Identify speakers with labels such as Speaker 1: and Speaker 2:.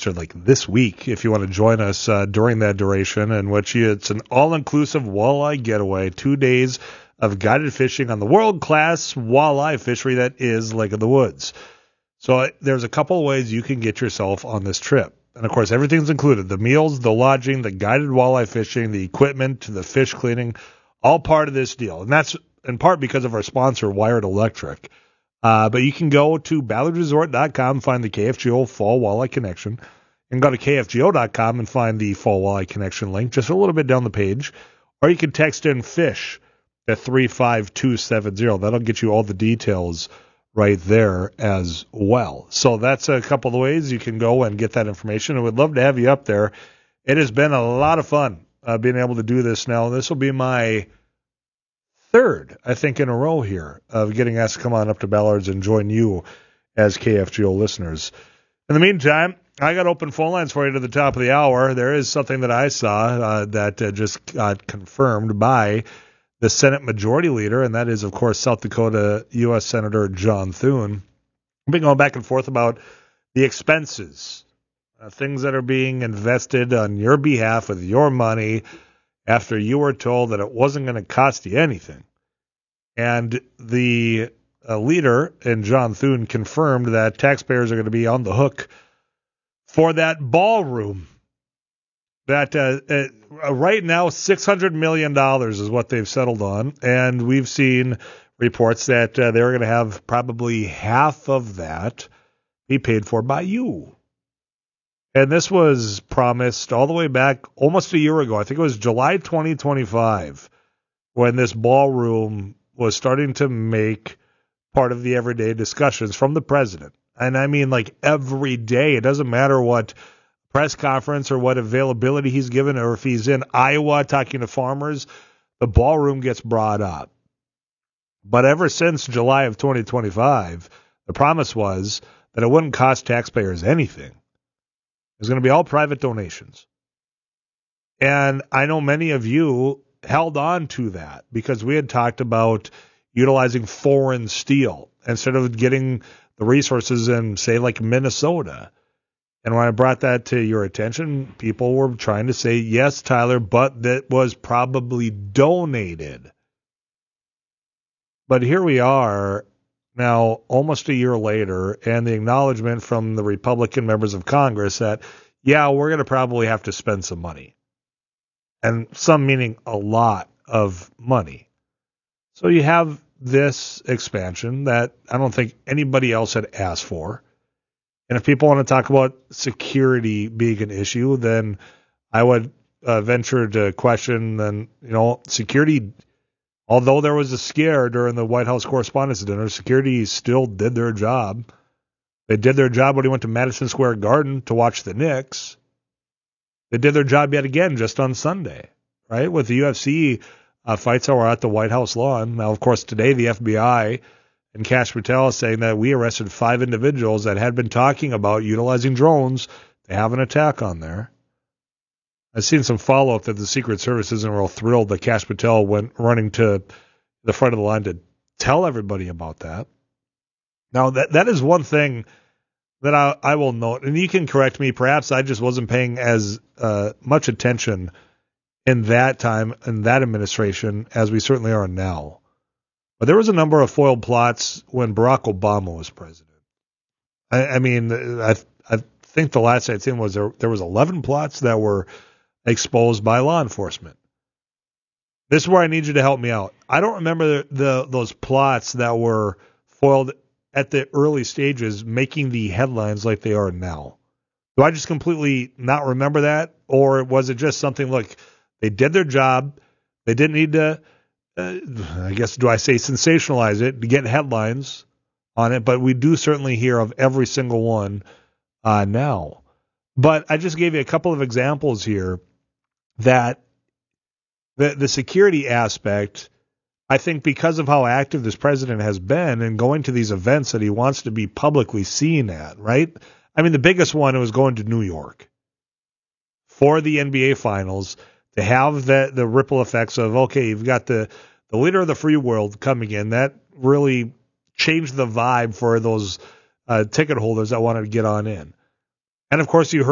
Speaker 1: registered like this week if you want to join us during that duration, in which it's an all-inclusive walleye getaway, 2 days of guided fishing on the world-class walleye fishery that is Lake of the Woods. So there's a couple of ways you can get yourself on this trip. And, of course, everything's included. The meals, the lodging, the guided walleye fishing, the equipment, the fish cleaning, all part of this deal. And that's in part because of our sponsor, Wired Electric. But you can go to ballardresort.com, find the KFGO Fall Walleye Connection, and go to KFGO.com and find the Fall Walleye Connection link just a little bit down the page. Or you can text in FISH at 35270. That'll get you all the details right there as well. So that's a couple of ways you can go and get that information. I would love to have you up there. It has been a lot of fun being able to do this now. This will be my third, I think, in a row here of getting asked to come on up to Ballards and join you as KFGO listeners. In the meantime, I got open phone lines for you to the top of the hour. There is something that I saw that just got confirmed by the Senate Majority Leader, and that is, of course, South Dakota U.S. Senator John Thune. We've been going back and forth about the expenses, things that are being invested on your behalf with your money after you were told that it wasn't going to cost you anything. And the leader in John Thune confirmed that taxpayers are going to be on the hook for that ballroom. That right now, $600 million is what they've settled on. And we've seen reports that they're going to have probably half of that be paid for by you. And this was promised all the way back almost a year ago. I think it was July 2025 when this ballroom was starting to make part of the everyday discussions from the president. And I mean, like, every day. It doesn't matter what press conference or what availability he's given, or if he's in Iowa talking to farmers, the ballroom gets brought up. But ever since July of 2025, the promise was that it wouldn't cost taxpayers anything. It was going to be all private donations. And I know many of you held on to that because we had talked about utilizing foreign steel instead of getting the resources in, say, like Minnesota. And when I brought that to your attention, people were trying to say, yes, Tyler, but that was probably donated. But here we are now, almost a year later, and the acknowledgement from the Republican members of Congress that, yeah, we're going to probably have to spend some money. And some meaning a lot of money. So you have this expansion that I don't think anybody else had asked for. And if people want to talk about security being an issue, then I would venture to question, then, security, although there was a scare during the White House Correspondents' Dinner, security still did their job. They did their job when he went to Madison Square Garden to watch the Knicks. They did their job yet again just on Sunday, right, with the UFC fights that were at the White House lawn. Now, of course, today the FBI and Kash Patel is saying that we arrested 5 individuals that had been talking about utilizing drones to have an attack on there. I've seen some follow-up that the Secret Service isn't real thrilled that Kash Patel went running to the front of the line to tell everybody about that. Now, that is one thing that I will note, and you can correct me. Perhaps I just wasn't paying as much attention in that time, in that administration, as we certainly are now. But there was a number of foiled plots when Barack Obama was president. I think the last I'd seen was there was 11 plots that were exposed by law enforcement. This is where I need you to help me out. I don't remember those plots that were foiled at the early stages making the headlines like they are now. Do I just completely not remember that? Or was it just something like they did their job, they didn't need to, I guess, do I say sensationalize it to get headlines on it? But we do certainly hear of every single one now. But I just gave you a couple of examples here that the security aspect, I think because of how active this president has been and going to these events that he wants to be publicly seen at, right? I mean, the biggest one was going to New York for the NBA Finals to have the ripple effects of, okay, you've got the leader of the free world coming in. That really changed the vibe for those ticket holders that wanted to get on in. And, of course, you heard